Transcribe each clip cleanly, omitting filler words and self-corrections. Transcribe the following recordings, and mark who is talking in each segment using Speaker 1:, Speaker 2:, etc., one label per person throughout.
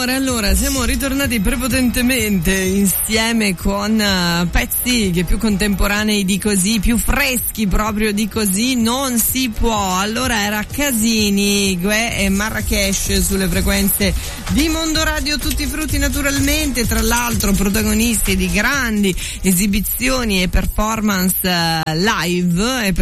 Speaker 1: Allora, siamo ritornati prepotentemente insieme con pezzi che più contemporanei di così, più freschi proprio di così, non si può. Allora era Casini, Guè e Marrakesh sulle frequenze di Mondo Radio Tutti Frutti, naturalmente, tra l'altro protagonisti di grandi esibizioni e performance live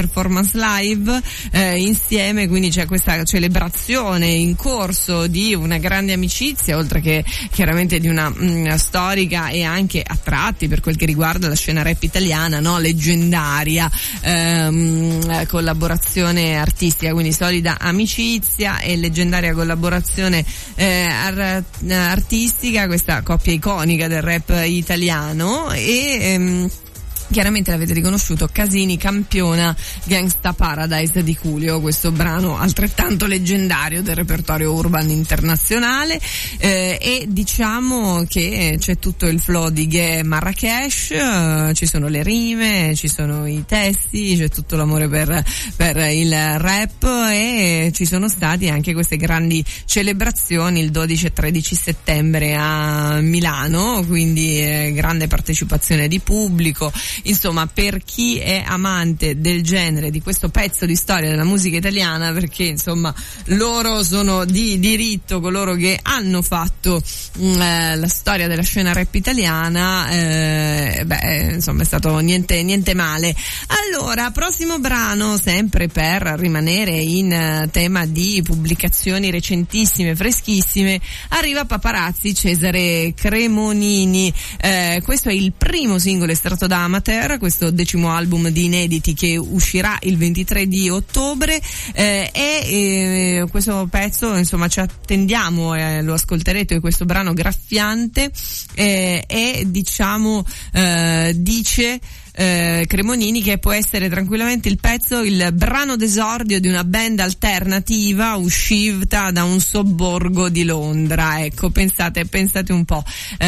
Speaker 1: insieme, quindi c'è questa celebrazione in corso di una grande amicizia, oltre che chiaramente di una storica e anche a tratti, per quel che riguarda la scena rap italiana, no, leggendaria collaborazione artistica, quindi solida amicizia e leggendaria collaborazione artistica, questa coppia iconica del rap italiano. E chiaramente l'avete riconosciuto, Casini campiona Gangsta Paradise di Coolio, questo brano altrettanto leggendario del repertorio urban internazionale, e diciamo che c'è tutto il flow di Guè Marrakesh, ci sono le rime, ci sono i testi, c'è tutto l'amore per il rap, e ci sono stati anche queste grandi celebrazioni il 12 e 13 settembre a Milano, quindi grande partecipazione di pubblico. Insomma, per chi è amante del genere, di questo pezzo di storia della musica italiana, perché insomma loro sono di diritto coloro che hanno fatto la storia della scena rap italiana, insomma è stato niente male. Allora, prossimo brano, sempre per rimanere in tema di pubblicazioni recentissime, freschissime, arriva Paparazzi, Cesare Cremonini. Questo è il primo singolo estratto da Amateur, questo 10° album di inediti che uscirà il 23 di ottobre, e questo pezzo, insomma, ci attendiamo, lo ascolterete, questo brano graffiante, e diciamo dice Cremonini che può essere tranquillamente il brano d'esordio di una band alternativa uscita da un sobborgo di Londra. Ecco, pensate un po',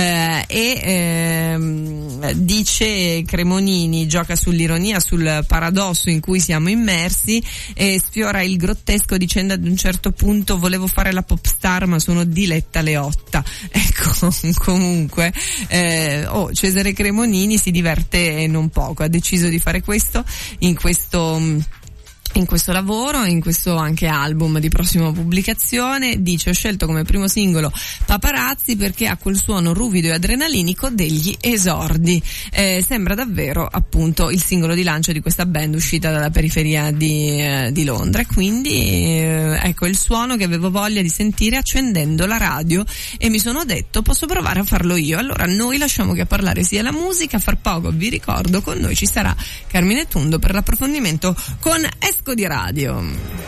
Speaker 1: dice Cremonini, gioca sull'ironia, sul paradosso in cui siamo immersi, e sfiora il grottesco dicendo ad un certo punto: volevo fare la pop star ma sono Diletta Leotta. Ecco, comunque Cesare Cremonini si diverte non poco, ha deciso di fare questo in questo lavoro, in questo anche album di prossima pubblicazione. Dice: ho scelto come primo singolo Paparazzi perché ha quel suono ruvido e adrenalinico degli esordi. Sembra davvero appunto il singolo di lancio di questa band uscita dalla periferia di Londra, quindi ecco il suono che avevo voglia di sentire accendendo la radio, e mi sono detto posso provare a farlo io. Allora noi lasciamo che a parlare sia la musica. Fra poco vi ricordo con noi ci sarà Carmine Tundo per l'approfondimento con Esco di Radio.